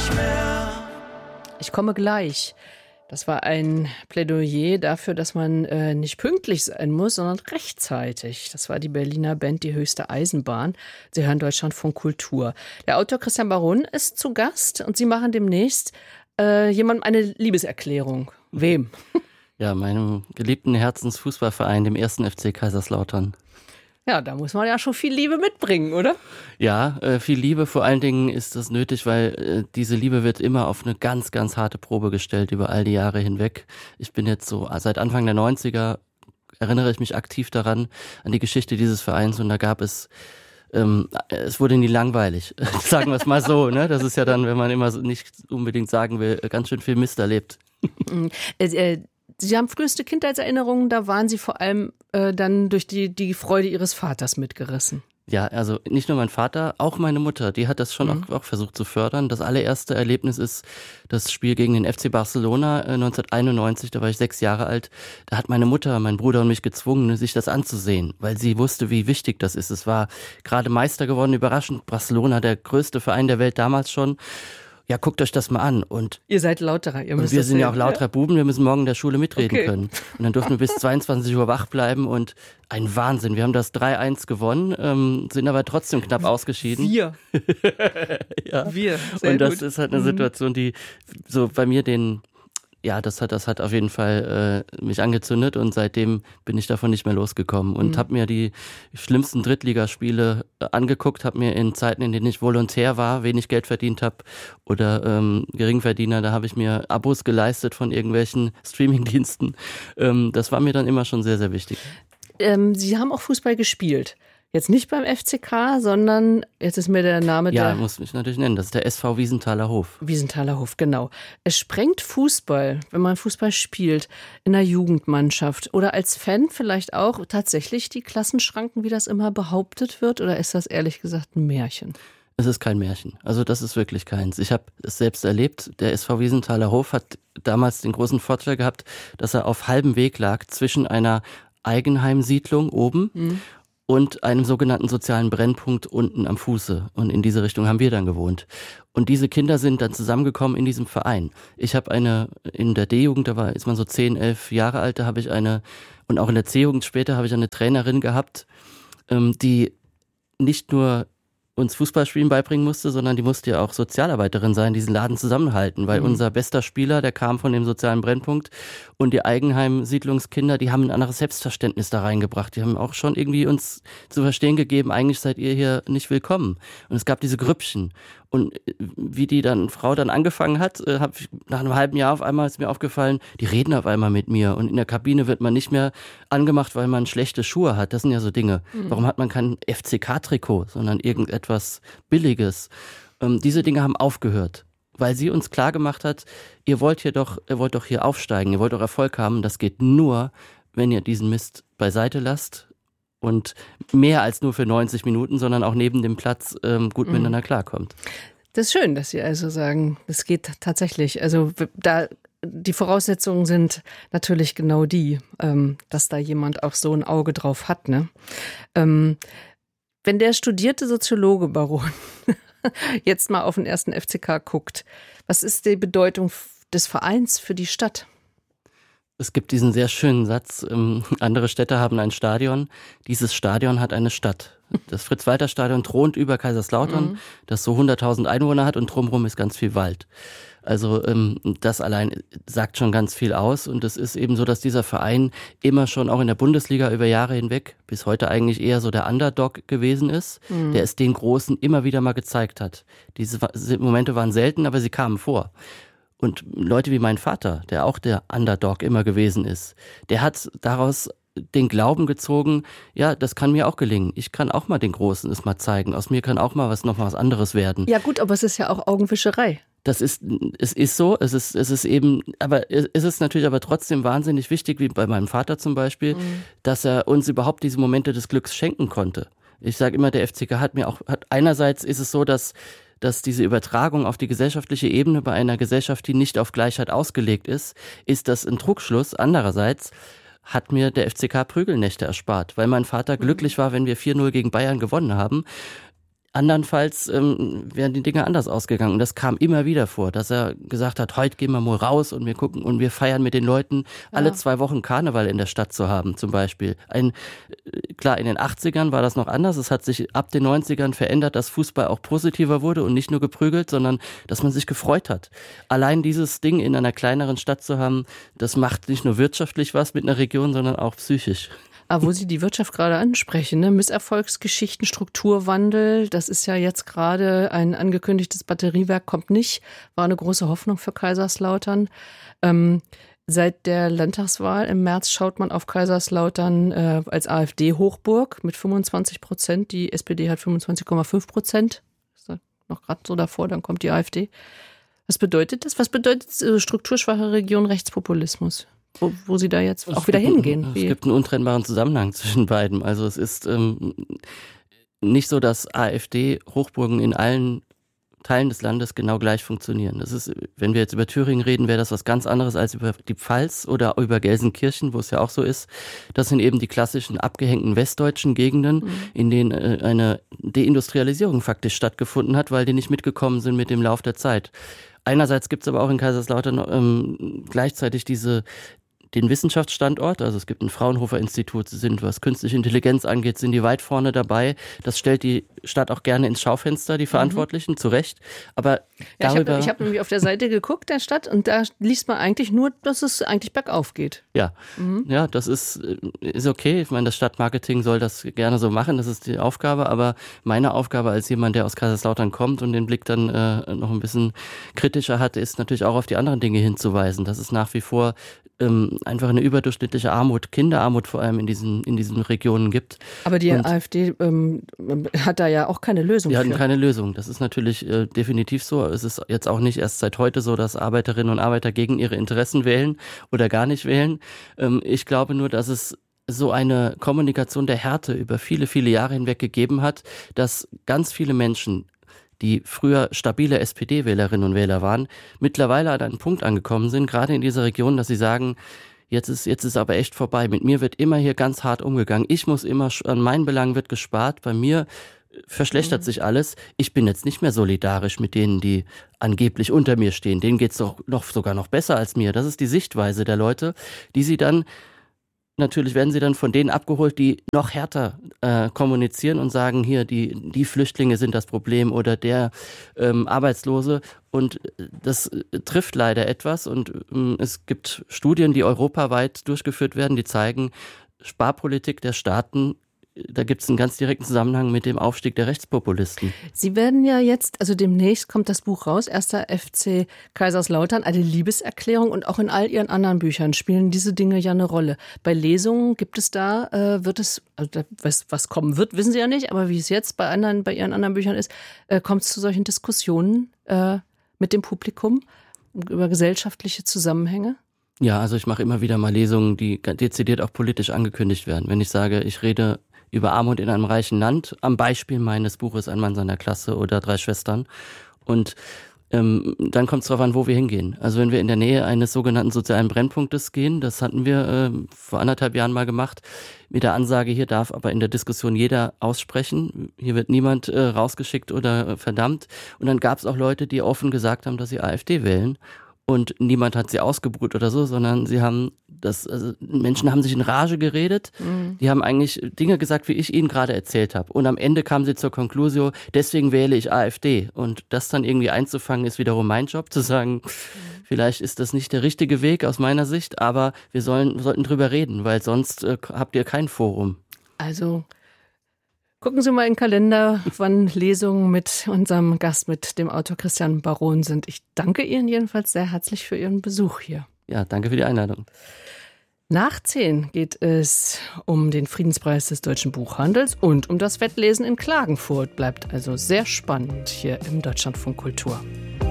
nicht mehr. Ich komme gleich. Das war ein Plädoyer dafür, dass man nicht pünktlich sein muss, sondern rechtzeitig. Das war die Berliner Band Die Höchste Eisenbahn. Sie hören Deutschlandfunk Kultur. Der Autor Christian Baron ist zu Gast und Sie machen demnächst jemandem eine Liebeserklärung. Wem? Ja, meinem geliebten Herzensfußballverein, dem 1. FC Kaiserslautern. Ja, da muss man ja schon viel Liebe mitbringen, oder? Ja, viel Liebe. Vor allen Dingen ist das nötig, weil diese Liebe wird immer auf eine ganz, ganz harte Probe gestellt über all die Jahre hinweg. Ich bin jetzt so, seit Anfang der 90er erinnere ich mich aktiv daran, an die Geschichte dieses Vereins, und da gab es wurde nie langweilig, sagen wir es mal so. Ne? Das ist ja dann, wenn man immer so nicht unbedingt sagen will, ganz schön viel Mist erlebt. Sie haben früheste Kindheitserinnerungen, da waren Sie vor allem dann durch die Freude Ihres Vaters mitgerissen. Ja, also nicht nur mein Vater, auch meine Mutter, die hat das schon auch versucht zu fördern. Das allererste Erlebnis ist das Spiel gegen den FC Barcelona 1991, da war ich 6 Jahre alt. Da hat meine Mutter, mein Bruder und mich gezwungen, sich das anzusehen, weil sie wusste, wie wichtig das ist. Es war gerade Meister geworden, überraschend. Barcelona, der größte Verein der Welt damals schon. Ja, guckt euch das mal an. Und ihr seid Lauterer. Und wir sind ja auch lauterer Buben, wir müssen morgen in der Schule mitreden können. Und dann durften wir bis 22 Uhr wach bleiben und ein Wahnsinn. Wir haben das 3-1 gewonnen, sind aber trotzdem knapp ausgeschieden. Wir. Ja. Wir. Sehr und das gut. Ist halt eine Situation, die so bei mir das hat auf jeden Fall mich angezündet, und seitdem bin ich davon nicht mehr losgekommen und habe mir die schlimmsten Drittligaspiele angeguckt, habe mir in Zeiten, in denen ich Volontär war, wenig Geld verdient habe oder Geringverdiener, da habe ich mir Abos geleistet von irgendwelchen Streamingdiensten. Das war mir dann immer schon sehr, sehr wichtig. Sie haben auch Fußball gespielt. Jetzt nicht beim FCK, sondern jetzt ist mir der Name Ja, muss mich natürlich nennen. Das ist der SV Wiesenthaler Hof. Wiesenthaler Hof, genau. Es sprengt Fußball, wenn man Fußball spielt, in der Jugendmannschaft oder als Fan vielleicht auch tatsächlich die Klassenschranken, wie das immer behauptet wird, oder ist das ehrlich gesagt ein Märchen? Es ist kein Märchen. Also das ist wirklich keins. Ich habe es selbst erlebt. Der SV Wiesenthaler Hof hat damals den großen Vorteil gehabt, dass er auf halbem Weg lag zwischen einer Eigenheimsiedlung oben und einem sogenannten sozialen Brennpunkt unten am Fuße. Und in diese Richtung haben wir dann gewohnt. Und diese Kinder sind dann zusammengekommen in diesem Verein. Ich habe in der D-Jugend, ist man so 10, 11 Jahre alt, da habe ich und auch in der C-Jugend später habe ich eine Trainerin gehabt, die nicht nur uns Fußballspielen beibringen musste, sondern die musste ja auch Sozialarbeiterin sein, diesen Laden zusammenhalten, weil unser bester Spieler, der kam von dem sozialen Brennpunkt, und die Eigenheim-Siedlungskinder, die haben ein anderes Selbstverständnis da reingebracht. Die haben auch schon irgendwie uns zu verstehen gegeben, eigentlich seid ihr hier nicht willkommen. Und es gab diese Grüppchen. Und wie die Frau dann angefangen hat, habe ich nach einem halben Jahr auf einmal ist mir aufgefallen, die reden auf einmal mit mir. Und in der Kabine wird man nicht mehr angemacht, weil man schlechte Schuhe hat. Das sind ja so Dinge. Warum hat man kein FCK-Trikot, sondern irgendetwas Billiges? Diese Dinge haben aufgehört, weil sie uns klar gemacht hat, ihr wollt doch hier aufsteigen, ihr wollt doch Erfolg haben. Das geht nur, wenn ihr diesen Mist beiseite lasst. Und mehr als nur für 90 Minuten, sondern auch neben dem Platz gut miteinander klarkommt. Das ist schön, dass Sie also sagen, es geht tatsächlich. Also die Voraussetzungen sind natürlich genau die, dass da jemand auch so ein Auge drauf hat. Ne? Wenn der studierte Soziologe Baron jetzt mal auf den 1. FCK guckt, was ist die Bedeutung des Vereins für die Stadt? Es gibt diesen sehr schönen Satz, andere Städte haben ein Stadion, dieses Stadion hat eine Stadt. Das Fritz-Walter-Stadion thront über Kaiserslautern, das so 100.000 Einwohner hat, und drumherum ist ganz viel Wald. Also das allein sagt schon ganz viel aus, und es ist eben so, dass dieser Verein immer schon auch in der Bundesliga über Jahre hinweg bis heute eigentlich eher so der Underdog gewesen ist, der es den Großen immer wieder mal gezeigt hat. Diese Momente waren selten, aber sie kamen vor. Und Leute wie mein Vater, der auch der Underdog immer gewesen ist, der hat daraus den Glauben gezogen, ja, das kann mir auch gelingen. Ich kann auch mal den Großen es mal zeigen. Aus mir kann auch mal noch was anderes werden. Ja gut, aber es ist ja auch Augenwischerei. Es ist so, es ist eben, aber es ist natürlich aber trotzdem wahnsinnig wichtig, wie bei meinem Vater zum Beispiel, dass er uns überhaupt diese Momente des Glücks schenken konnte. Ich sage immer, der FCK hat einerseits ist es so, dass diese Übertragung auf die gesellschaftliche Ebene bei einer Gesellschaft, die nicht auf Gleichheit ausgelegt ist das ein Trugschluss. Andererseits hat mir der FCK Prügelnächte erspart, weil mein Vater glücklich war, wenn wir 4-0 gegen Bayern gewonnen haben. Andernfalls wären die Dinge anders ausgegangen. Und das kam immer wieder vor, dass er gesagt hat, heute gehen wir mal raus und wir gucken und wir feiern mit den Leuten, alle 2 Wochen Karneval in der Stadt zu haben zum Beispiel. Klar, in den 80ern war das noch anders. Es hat sich ab den 90ern verändert, dass Fußball auch positiver wurde und nicht nur geprügelt, sondern dass man sich gefreut hat. Allein dieses Ding in einer kleineren Stadt zu haben, das macht nicht nur wirtschaftlich was mit einer Region, sondern auch psychisch. Aber wo Sie die Wirtschaft gerade ansprechen, ne? Misserfolgsgeschichten, Strukturwandel, das ist ja jetzt gerade ein angekündigtes Batteriewerk, kommt nicht, war eine große Hoffnung für Kaiserslautern. Seit der Landtagswahl im März schaut man auf Kaiserslautern als AfD-Hochburg mit 25%. Die SPD hat 25,5%. Ist noch gerade so davor, dann kommt die AfD. Was bedeutet das? Was bedeutet strukturschwache Region Rechtspopulismus? Wo Sie da jetzt auch wieder hingehen? Es gibt einen untrennbaren Zusammenhang zwischen beiden. Also es ist nicht so, dass AfD-Hochburgen in allen Teilen des Landes genau gleich funktionieren. Das ist, wenn wir jetzt über Thüringen reden, wäre das was ganz anderes als über die Pfalz oder über Gelsenkirchen, wo es ja auch so ist. Das sind eben die klassischen abgehängten westdeutschen Gegenden, in denen eine Deindustrialisierung faktisch stattgefunden hat, weil die nicht mitgekommen sind mit dem Lauf der Zeit. Einerseits gibt es aber auch in Kaiserslautern gleichzeitig den Wissenschaftsstandort, also es gibt ein Fraunhofer-Institut, was künstliche Intelligenz angeht, sind die weit vorne dabei. Das stellt die Stadt auch gerne ins Schaufenster, die Verantwortlichen, zu Recht. Aber darüber... Ich hab nämlich auf der Seite geguckt, der Stadt, und da liest man eigentlich nur, dass es eigentlich bergauf geht. Ja, ja, das ist okay. Ich meine, das Stadtmarketing soll das gerne so machen, das ist die Aufgabe, aber meine Aufgabe als jemand, der aus Kaiserslautern kommt und den Blick dann noch ein bisschen kritischer hat, ist natürlich auch auf die anderen Dinge hinzuweisen. Das ist nach wie vor einfach eine überdurchschnittliche Armut, Kinderarmut vor allem in diesen Regionen gibt. Aber die AfD hat da ja auch keine Lösung für. Die hatten keine Lösung. Das ist natürlich definitiv so. Es ist jetzt auch nicht erst seit heute so, dass Arbeiterinnen und Arbeiter gegen ihre Interessen wählen oder gar nicht wählen. Ich glaube nur, dass es so eine Kommunikation der Härte über viele, viele Jahre hinweg gegeben hat, dass ganz viele Menschen, die früher stabile SPD-Wählerinnen und Wähler waren, mittlerweile an einen Punkt angekommen sind, gerade in dieser Region, dass sie sagen, jetzt ist aber echt vorbei. Mit mir wird immer hier ganz hart umgegangen. Ich muss immer, an meinen Belangen wird gespart. Bei mir verschlechtert sich alles. Ich bin jetzt nicht mehr solidarisch mit denen, die angeblich unter mir stehen. Denen geht's doch sogar noch besser als mir. Das ist die Sichtweise der Leute, die sie dann natürlich werden sie dann von denen abgeholt, die noch härter kommunizieren und sagen, hier, die Flüchtlinge sind das Problem oder der Arbeitslose. Und das trifft leider etwas. Und es gibt Studien, die europaweit durchgeführt werden, die zeigen, Sparpolitik der Staaten, da gibt es einen ganz direkten Zusammenhang mit dem Aufstieg der Rechtspopulisten. Sie werden ja jetzt, also demnächst kommt das Buch raus, 1. FC Kaiserslautern, eine Liebeserklärung, und auch in all Ihren anderen Büchern spielen diese Dinge ja eine Rolle. Bei Lesungen gibt es da, was kommen wird, wissen Sie ja nicht, aber wie es jetzt bei Ihren anderen Büchern ist, kommt es zu solchen Diskussionen mit dem Publikum über gesellschaftliche Zusammenhänge? Ja, also ich mache immer wieder mal Lesungen, die dezidiert auch politisch angekündigt werden. Wenn ich sage, ich rede über Armut in einem reichen Land, am Beispiel meines Buches Ein Mann seiner Klasse oder 3 Schwestern. Und dann kommt es darauf an, wo wir hingehen. Also wenn wir in der Nähe eines sogenannten sozialen Brennpunktes gehen, das hatten wir vor 1,5 Jahren mal gemacht, mit der Ansage, hier darf aber in der Diskussion jeder aussprechen, hier wird niemand rausgeschickt oder verdammt. Und dann gab es auch Leute, die offen gesagt haben, dass sie AfD wählen. Und niemand hat sie ausgebuht oder so, sondern Menschen haben sich in Rage geredet. Die haben eigentlich Dinge gesagt, wie ich Ihnen gerade erzählt habe. Und am Ende kamen sie zur Konklusio, deswegen wähle ich AfD. Und das dann irgendwie einzufangen, ist wiederum mein Job, zu sagen, vielleicht ist das nicht der richtige Weg aus meiner Sicht, aber wir sollten drüber reden, weil sonst habt ihr kein Forum. Also gucken Sie mal in den Kalender, wann Lesungen mit unserem Gast, mit dem Autor Christian Baron sind. Ich danke Ihnen jedenfalls sehr herzlich für Ihren Besuch hier. Ja, danke für die Einladung. Nach 10 geht es um den Friedenspreis des deutschen Buchhandels und um das Wettlesen in Klagenfurt. Bleibt also sehr spannend hier im Deutschlandfunk Kultur.